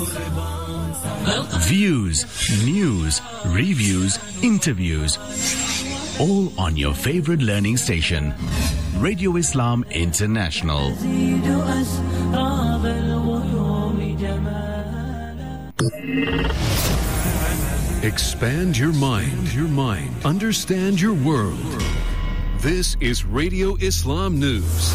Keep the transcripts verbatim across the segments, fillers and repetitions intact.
Views, news, reviews, interviews. All on your favorite learning station. Radio Islam International. Expand your mind, your mind. Understand your world. This is Radio Islam News.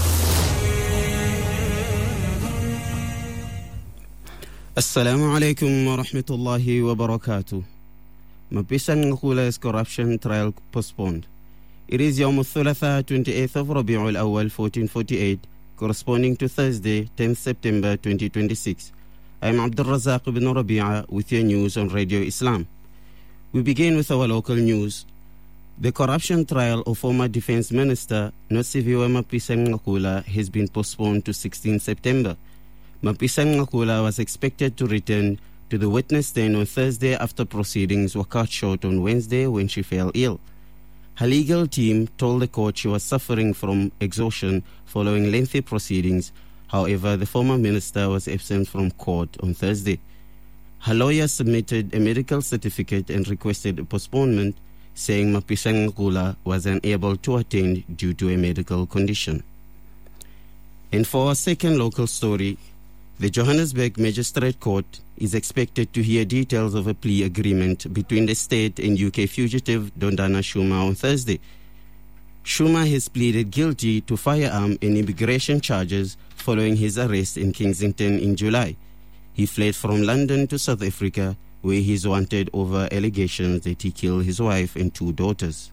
Assalamu alaikum wa rahmatullahi wa barakatuh. Mapisan Ngakula's corruption trial postponed. It is Yawm al-Thulatha, twenty-eighth of Rabi'ul Awwal, fourteen forty-eight, corresponding to Thursday, tenth September twenty twenty-six. I am Abdul Razak ibn Rabi'a with your news on Radio Islam. We begin with our local news. The corruption trial of former Defense Minister Nosiviwe Mapisan Ngakula has been postponed to sixteenth September. Mapisan Ngakula was expected to return to the witness stand on Thursday after proceedings were cut short on Wednesday when she fell ill. Her legal team told the court she was suffering from exhaustion following lengthy proceedings. However, the former minister was absent from court on Thursday. Her lawyer submitted a medical certificate and requested a postponement, saying Mapisan Ngakula was unable to attend due to a medical condition. And for our second local story, the Johannesburg Magistrate Court is expected to hear details of a plea agreement between the state and U K fugitive Dondana Shuma on Thursday. Shuma has pleaded guilty to firearm and immigration charges following his arrest in Kensington in July. He fled from London to South Africa, where he is wanted over allegations that he killed his wife and two daughters.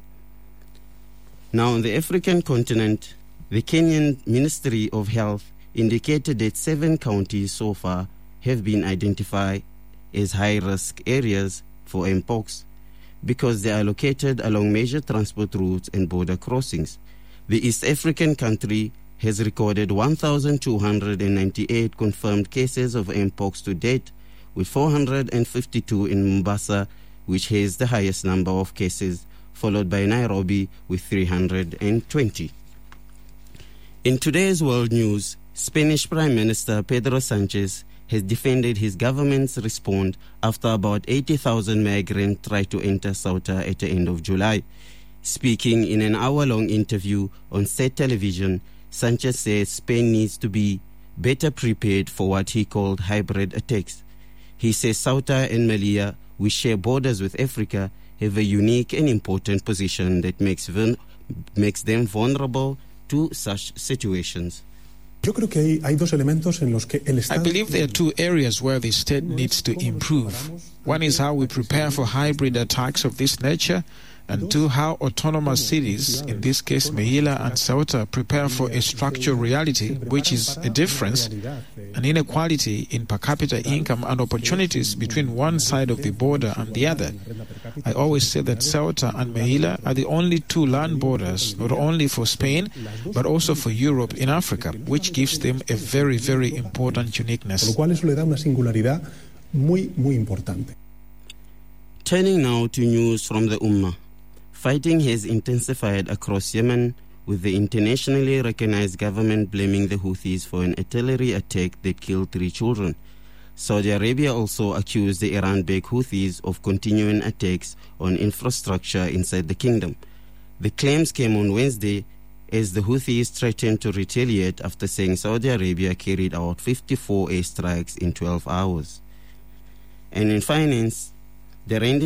Now, on the African continent, the Kenyan Ministry of Health indicated that seven counties so far have been identified as high-risk areas for mpox because they are located along major transport routes and border crossings. The East African country has recorded one thousand two hundred ninety-eight confirmed cases of mpox to date, with four hundred fifty-two in Mombasa, which has the highest number of cases, followed by Nairobi with three hundred twenty. In today's world news, Spanish Prime Minister Pedro Sanchez has defended his government's response after about eighty thousand migrants tried to enter Ceuta at the end of July. Speaking in an hour-long interview on state television, Sanchez says Spain needs to be better prepared for what he called hybrid attacks. He says Ceuta and Melilla, which share borders with Africa, have a unique and important position that makes, ven- makes them vulnerable to such situations. I believe there are two areas where the state needs to improve. One is how we prepare for hybrid attacks of this nature, and two, how autonomous cities, in this case Melilla and Ceuta, prepare for a structural reality, which is a difference, an inequality in per capita income and opportunities between one side of the border and the other. I always say that Ceuta and Melilla are the only two land borders, not only for Spain, but also for Europe in Africa, which gives them a very, very important uniqueness. Turning now to news from the Ummah. Fighting has intensified across Yemen, with the internationally recognized government blaming the Houthis for an artillery attack that killed three children. Saudi Arabia also accused the Iran-backed Houthis of continuing attacks on infrastructure inside the kingdom. The claims came on Wednesday as the Houthis threatened to retaliate after saying Saudi Arabia carried out fifty-four airstrikes in twelve hours. And in finance, the rand